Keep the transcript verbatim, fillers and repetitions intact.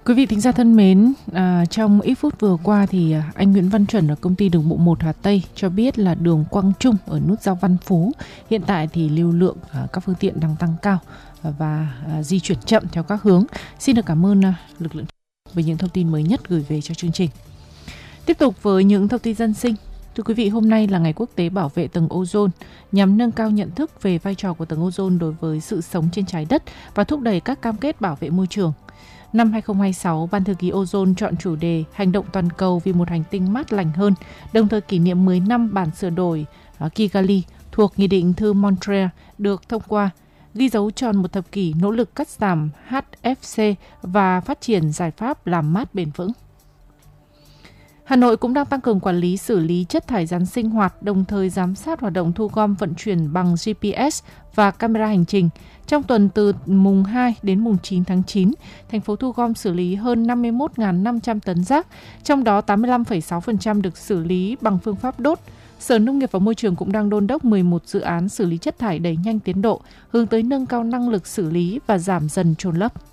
Quý vị thính giả thân mến, à, trong ít phút vừa qua thì anh Nguyễn Văn Chuẩn ở công ty đường bộ một Hà Tây cho biết là đường Quang Trung ở nút giao Văn Phú hiện tại thì lưu lượng à, các phương tiện đang tăng cao và à, di chuyển chậm theo các hướng. Xin được cảm ơn à, lực lượng với những thông tin mới nhất gửi về cho chương trình. Tiếp tục với những thông tin dân sinh. Thưa quý vị, hôm nay là ngày quốc tế bảo vệ tầng ozone nhằm nâng cao nhận thức về vai trò của tầng ozone đối với sự sống trên trái đất và thúc đẩy các cam kết bảo vệ môi trường. Năm hai không hai sáu, Ban thư ký Ozone chọn chủ đề Hành động toàn cầu vì một hành tinh mát lành hơn, đồng thời kỷ niệm mười năm bản sửa đổi Kigali thuộc Nghị định thư Montreal được thông qua, ghi dấu tròn một thập kỷ nỗ lực cắt giảm hát ép xê và phát triển giải pháp làm mát bền vững. Hà Nội cũng đang tăng cường quản lý xử lý chất thải rắn sinh hoạt, đồng thời giám sát hoạt động thu gom vận chuyển bằng giê pê ét và camera hành trình. Trong tuần từ mùng hai đến mùng chín tháng chín, thành phố thu gom xử lý hơn năm mươi mốt nghìn năm trăm tấn rác, trong đó tám mươi lăm phẩy sáu phần trăm được xử lý bằng phương pháp đốt. Sở Nông nghiệp và Môi trường cũng đang đôn đốc mười một dự án xử lý chất thải đẩy nhanh tiến độ, hướng tới nâng cao năng lực xử lý và giảm dần chôn lấp.